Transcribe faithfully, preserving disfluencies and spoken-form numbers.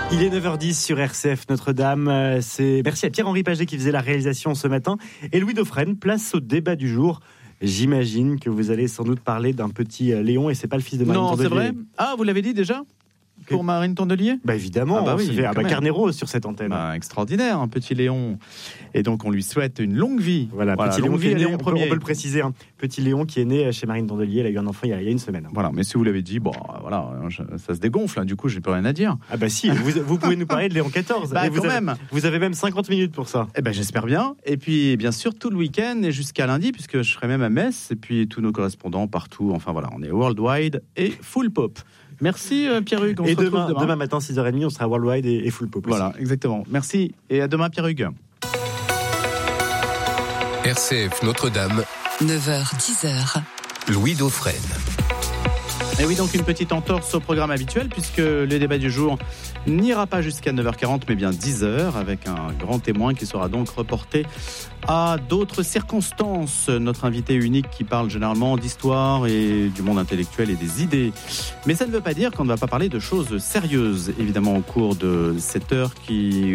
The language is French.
Il est neuf heures dix sur R C F Notre-Dame. C'est... Merci à Pierre-Henri Paget qui faisait la réalisation ce matin. Et Louis Dauphren, place au débat du jour. J'imagine que vous allez sans doute parler d'un petit Léon et c'est pas le fils de Marine non, Tondelier. Non, c'est vrai. Ah, vous l'avez dit déjà pour Marine Tondelier? Bah évidemment, ah bah oui, fait, ah bah Carnero sur cette antenne. Bah, extraordinaire, un petit Léon. Et donc on lui souhaite une longue vie. Voilà, voilà petit Léon vie qui est né, Léon on, peut, on peut le préciser, hein. Petit Léon qui est né chez Marine Tondelier, elle a eu un enfant il y a, il y a une semaine. Voilà, mais si vous l'avez dit, bon, voilà, je, ça se dégonfle, hein, du coup j'ai plus rien à dire. Ah bah si, vous, vous pouvez nous parler de Léon quatorze. Bah et vous quand avez, même. Vous avez même cinquante minutes pour ça. Eh ben j'espère bien. Et puis bien sûr tout le week-end et jusqu'à lundi, puisque je serai même à Metz, et puis tous nos correspondants partout. Enfin voilà, on est worldwide et full pop. Merci euh, Pierre-Hugues. On et se demain, retrouve demain. demain matin six heures trente, on sera worldwide et, et full pop aussi. Voilà, exactement. Merci et à demain Pierre-Hugues. R C F Notre-Dame. neuf heures dix heures. Louis Dauphren. Et oui, donc une petite entorse au programme habituel, puisque le débat du jour n'ira pas jusqu'à neuf heures quarante, mais bien dix heures, avec un grand témoin qui sera donc reporté à d'autres circonstances. Notre invité unique qui parle généralement d'histoire et du monde intellectuel et des idées. Mais ça ne veut pas dire qu'on ne va pas parler de choses sérieuses, évidemment, au cours de cette heure qui